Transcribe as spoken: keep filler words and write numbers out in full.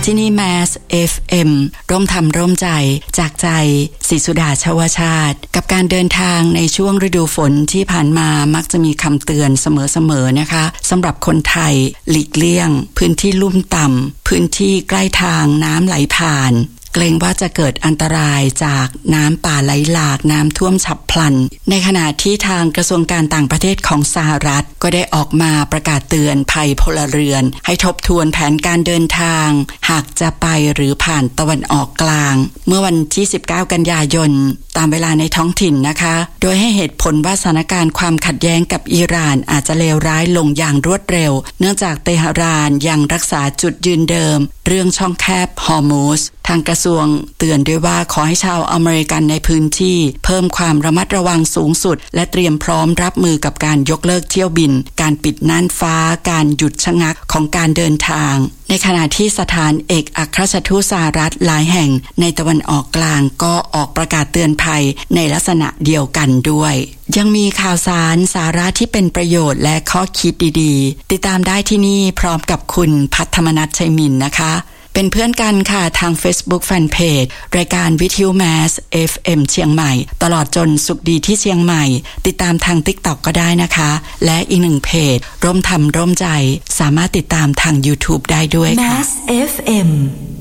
ที่นี่ Mass เอฟ เอ็ม ร่วมทำร่วมใจจากใจศรีสุดาชวชาติกับการเดินทางในช่วงฤดูฝนที่ผ่านมามักจะมีคำเตือนเสมอๆนะคะสำหรับคนไทยหลีกเลี่ยงพื้นที่ลุ่มต่ำพื้นที่ใกล้ทางน้ำไหลผ่านเกรงว่าจะเกิดอันตรายจากน้ำป่าไหลหลากน้ำท่วมฉับพลันในขณะที่ทางกระทรวงการต่างประเทศของสหรัฐก็ได้ออกมาประกาศเตือนภัยพลเรือนให้ทบทวนแผนการเดินทางหากจะไปหรือผ่านตะวันออกกลางเมื่อวันที่สิบเก้ากันยายนตามเวลาในท้องถิ่นนะคะโดยให้เหตุผลว่าสถานการณ์ความขัดแย้งกับอิหร่านอาจจะเลวร้ายลงอย่างรวดเร็วเนื่องจากเตหะรานยังรักษาจุดยืนเดิมเรื่องช่องแคบฮอร์มุซทางกระทรวงเตือนด้วยว่าขอให้ชาวอเมริกันในพื้นที่เพิ่มความระมัดระวังสูงสุดและเตรียมพร้อมรับมือกับการยกเลิกเที่ยวบินการปิดน่านฟ้าการหยุดชะงักของการเดินทางในขณะที่สถานเอกอัครราชทูตสหรัฐหลายแห่งในตะวันออกกลางก็ออกประกาศเตือนภัยในลักษณะเดียวกันด้วยยังมีข่าวสารสาระที่เป็นประโยชน์และข้อคิดดีๆติดตามได้ที่นี่พร้อมกับคุณภัทรมนัส ชัยมินนะคะเป็นเพื่อนกันค่ะทาง Facebook Fanpage รายการวิทยุ Mass เอฟ เอ็ม เชียงใหม่ตลอดจนสุขดีที่เชียงใหม่ติดตามทาง TikTok ก็ได้นะคะและอีกหนึ่งเพจร่วมทำร่วมใจสามารถติดตามทาง YouTube ได้ด้วยค่ะ Mass เอฟ เอ็ม